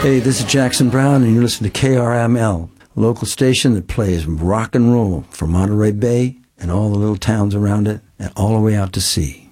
Hey, this is Jackson Brown, and you're listening to KRML, a local station that plays rock and roll from Monterey Bay and all the little towns around it and all the way out to sea.